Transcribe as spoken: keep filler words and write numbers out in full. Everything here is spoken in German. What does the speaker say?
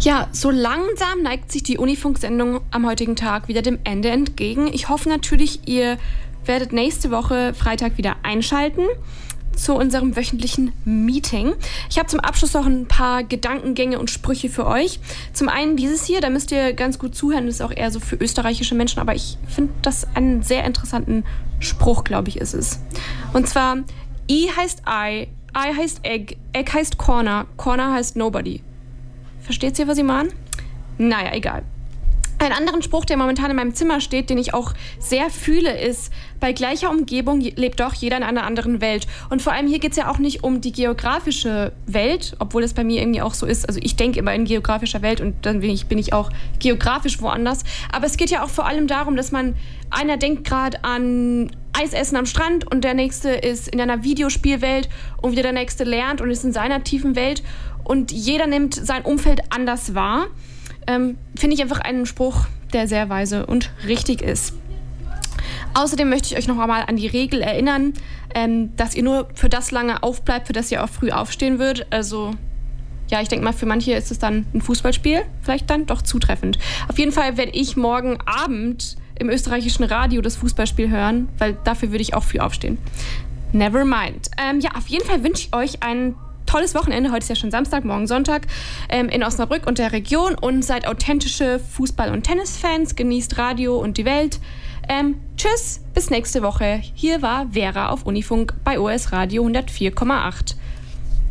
Ja, so langsam neigt sich die Unifunk-Sendung am heutigen Tag wieder dem Ende entgegen. Ich hoffe natürlich, ihr werdet nächste Woche Freitag wieder einschalten zu unserem wöchentlichen Meeting. Ich habe zum Abschluss noch ein paar Gedankengänge und Sprüche für euch. Zum einen dieses hier, da müsst ihr ganz gut zuhören, das ist auch eher so für österreichische Menschen, aber ich finde das einen sehr interessanten Spruch, glaube ich, ist es. Und zwar, I heißt I, I heißt Egg, Egg heißt Corner, Corner heißt Nobody. Versteht ihr, was ich meine? Naja, egal. Ein anderen Spruch, der momentan in meinem Zimmer steht, den ich auch sehr fühle, ist, bei gleicher Umgebung lebt doch jeder in einer anderen Welt. Und vor allem hier geht es ja auch nicht um die geografische Welt, obwohl es bei mir irgendwie auch so ist. Also ich denke immer in geografischer Welt und dann bin ich, bin ich auch geografisch woanders. Aber es geht ja auch vor allem darum, dass man, einer denkt gerade an Eisessen am Strand und der nächste ist in einer Videospielwelt und wieder der nächste lernt und ist in seiner tiefen Welt. Und jeder nimmt sein Umfeld anders wahr. Ähm, finde ich einfach einen Spruch, der sehr weise und richtig ist. Außerdem möchte ich euch noch einmal an die Regel erinnern, ähm, dass ihr nur für das lange aufbleibt, für das ihr auch früh aufstehen würdet. Also, ja, ich denke mal, für manche ist es dann ein Fußballspiel, vielleicht dann doch zutreffend. Auf jeden Fall werde ich morgen Abend im österreichischen Radio das Fußballspiel hören, weil dafür würde ich auch früh aufstehen. Never mind. Ähm, ja, auf jeden Fall wünsche ich euch einen tolles Wochenende, heute ist ja schon Samstag, morgen Sonntag, ähm, in Osnabrück und der Region und seid authentische Fußball- und Tennisfans, genießt Radio und die Welt. Ähm, tschüss, bis nächste Woche. Hier war Vera auf Unifunk bei O S Radio hundertvier Komma acht.